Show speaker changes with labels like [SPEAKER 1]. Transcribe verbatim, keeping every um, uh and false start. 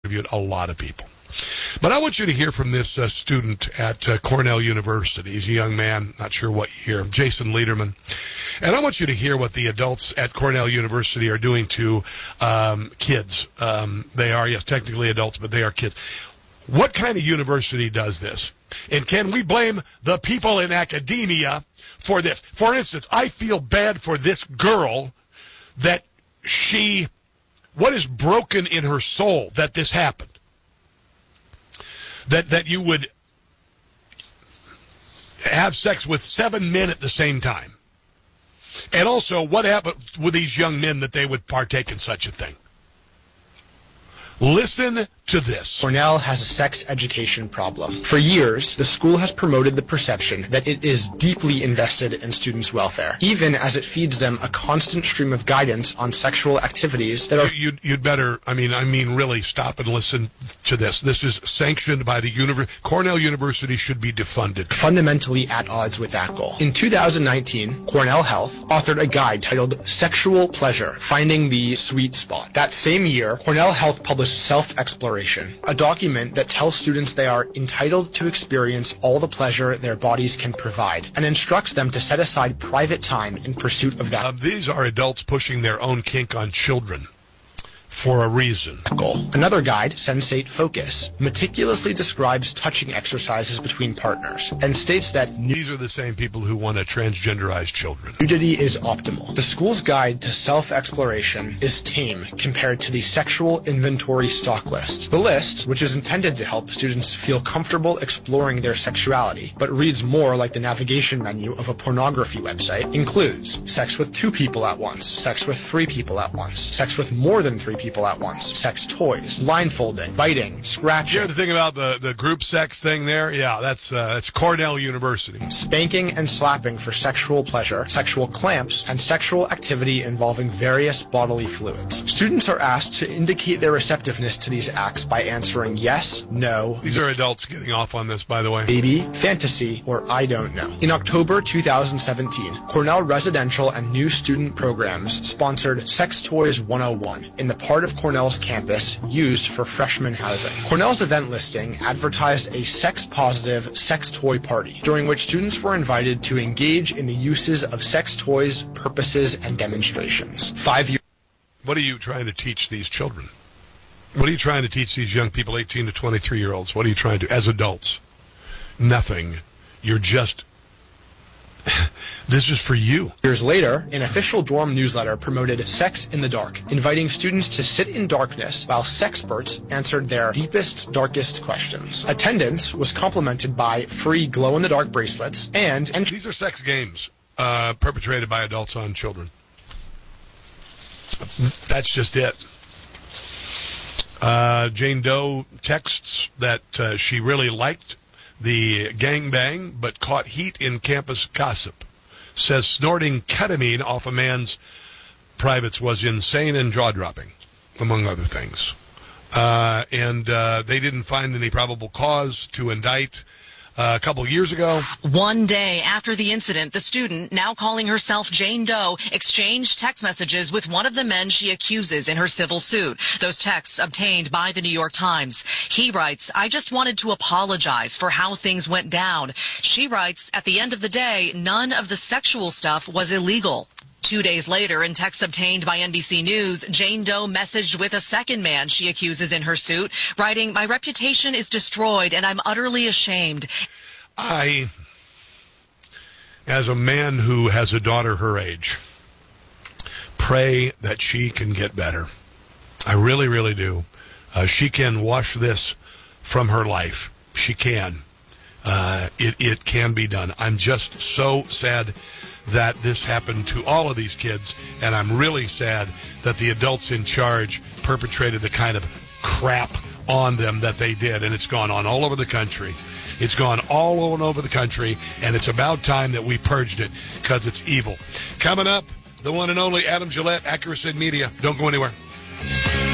[SPEAKER 1] interviewed a lot of people. But I want you to hear from this uh, student at uh, Cornell University. He's a young man, not sure what year, Jason Lederman. And I want you to hear what the adults at Cornell University are doing to um, kids. Um, they are, yes, technically adults, but they are kids. What kind of university does this? And can we blame the people in academia for this? For instance, I feel bad for this girl that she, what is broken in her soul that this happened? That that you would have sex with seven men at the same time. And also, what happened with these young men that they would partake in such a thing? Listen to this.
[SPEAKER 2] Cornell has a sex education problem. For years, the school has promoted the perception that it is deeply invested in students' welfare, even as it feeds them a constant stream of guidance on sexual activities that are...
[SPEAKER 1] You'd, you'd better, I mean, I mean, really stop and listen to this. This is sanctioned by the university. Cornell University should be defunded.
[SPEAKER 2] Fundamentally at odds with that goal. In two thousand nineteen, Cornell Health authored a guide titled Sexual Pleasure, Finding the Sweet Spot. That same year, Cornell Health published Self-Exploration, a document that tells students they are entitled to experience all the pleasure their bodies can provide, and instructs them to set aside private time in pursuit of that
[SPEAKER 1] uh, these are adults pushing their own kink on children for a reason.
[SPEAKER 2] Goal. Another guide, Sensate Focus, meticulously describes touching exercises between partners and states that
[SPEAKER 1] these are the same people who want to transgenderize children.
[SPEAKER 2] Nudity is optimal. The school's guide to self-exploration is tame compared to the sexual inventory stock list. The list, which is intended to help students feel comfortable exploring their sexuality, but reads more like the navigation menu of a pornography website, includes sex with two people at once, sex with three people at once, sex with more than three people at once, sex toys, blindfolding, biting, scratching.
[SPEAKER 1] You hear the thing about the, the group sex thing there? Yeah, that's uh, that's Cornell University.
[SPEAKER 2] Spanking and slapping for sexual pleasure, sexual clamps, and sexual activity involving various bodily fluids. Students are asked to indicate their receptiveness to these acts by answering yes, no.
[SPEAKER 1] These are adults getting off on this, by the way.
[SPEAKER 2] Baby, fantasy, or I don't know. In October two thousand seventeen, Cornell residential and new student programs sponsored Sex Toys one oh one in the part of Cornell's campus used for freshman housing. Cornell's event listing advertised a sex-positive sex toy party, during which students were invited to engage in the uses of sex toys, purposes, and demonstrations. Five years.
[SPEAKER 1] What are you trying to teach these children? What are you trying to teach these young people, eighteen to twenty-three year olds? What are you trying to, as adults? Nothing. You're just... This is for you.
[SPEAKER 2] Years later, an official dorm newsletter promoted Sex in the Dark, inviting students to sit in darkness while sexperts answered their deepest, darkest questions. Attendance was complemented by free glow-in-the-dark bracelets and... and
[SPEAKER 1] these are sex games uh, perpetrated by adults on children. That's just it. Uh, Jane Doe texts that uh, she really liked the gangbang, but caught heat in campus gossip. Says snorting ketamine off a man's privates was insane and jaw-dropping, among other things. Uh, and uh, they didn't find any probable cause to indict uh, a couple years ago.
[SPEAKER 3] One day after the incident, the student, now calling herself Jane Doe, exchanged text messages with one of the men she accuses in her civil suit. Those texts obtained by the New York Times. He writes, "I just wanted to apologize for how things went down." She writes, "At the end of the day, none of the sexual stuff was illegal." Two days later, in texts obtained by N B C News, Jane Doe messaged with a second man she accuses in her suit, writing, "My reputation is destroyed and I'm utterly ashamed."
[SPEAKER 1] I, as a man who has a daughter her age, pray that she can get better. I really, really do. Uh, she can wash this from her life. She can. Uh, it, it can be done. I'm just so sad that this happened to all of these kids, and I'm really sad that the adults in charge perpetrated the kind of crap on them that they did, and it's gone on all over the country. It's gone all on over the country, and it's about time that we purged it, because it's evil. Coming up, the one and only Adam Gillette, Accuracy Media. Don't go anywhere.